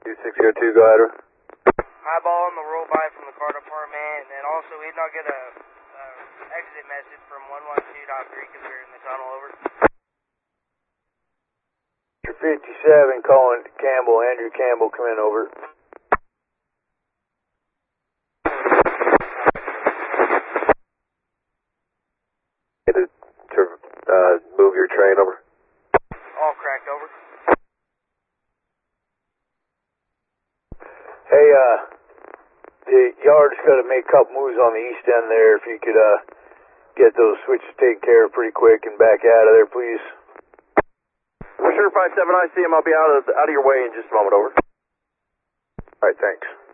2602, go ahead. Eyeball on the roll by from the car department, and then also we did not get a exit message from 112.3 because we were in the tunnel, over. 57 calling Campbell, Andrew Campbell, come in, over. Move your train, over. All cracked, over. Hey, the yard's got to make a couple moves on the east end there. If you could get those switches taken care of pretty quick and back out of there, please. Sure, 57, I see him. I'll be out of your way in just a moment, over. All right, thanks.